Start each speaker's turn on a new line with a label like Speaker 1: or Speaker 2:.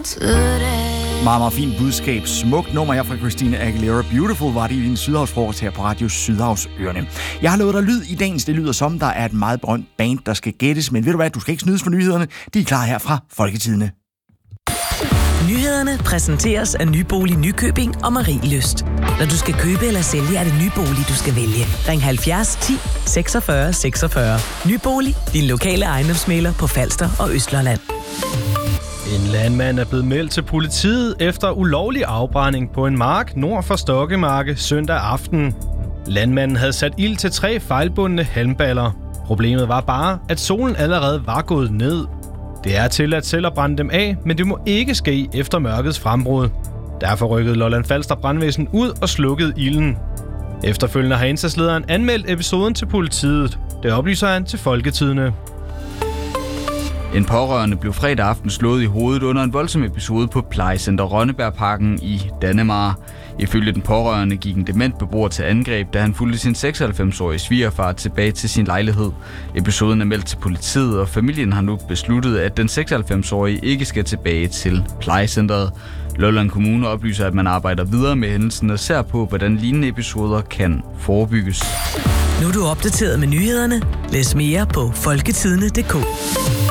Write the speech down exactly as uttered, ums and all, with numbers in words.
Speaker 1: Meget, meget fint budskab. Smukt nummer her fra Christina Aguilera. Beautiful var det i din Sydhavsfrokost her på Radio Sydhavsørene. Jeg har lovet dig lyd i dagens. Det lyder som, der er et meget berømt band, der skal gættes. Men ved du hvad, du skal ikke snydes for nyhederne. De er klar her fra Folketidende.
Speaker 2: Nyhederne præsenteres af Nybolig Nykøbing og Marielyst. Når du skal købe eller sælge, er det Nybolig, du skal vælge. Ring halvfjerds ti seksogfyrre seksogfyrre. Nybolig, din lokale ejendomsmægler på Falster og Østlandet.
Speaker 3: En landmand er blevet meldt til politiet efter ulovlig afbrænding på en mark nord for Stokkemarke søndag aften. Landmanden havde sat ild til tre fejlbundne halmballer. Problemet var bare, at solen allerede var gået ned. Det er tilladt selv at brænde dem af, men det må ikke ske efter mørkets frembrud. Derfor rykkede Lolland Falster brandvæsen ud og slukkede ilden. Efterfølgende har indsatslederen anmeldt episoden til politiet. Det oplyser han til Folketidende.
Speaker 4: En pårørende blev fredag aften slået i hovedet under en voldsom episode på plejecenter Rønnebergparken i Dannemare. Ifølge den pårørende gik en dement beboer til angreb, da han fulgte sin seksoghalvfems-årige svigerfar tilbage til sin lejlighed. Episoden er meldt til politiet, og familien har nu besluttet, at den seksoghalvfems-årige ikke skal tilbage til plejecenteret. Lolland Kommune oplyser, at man arbejder videre med hændelsen og ser på, hvordan lignende episoder kan forebygges.
Speaker 2: Nu er du opdateret med nyhederne. Læs mere på folketidende punktum d k.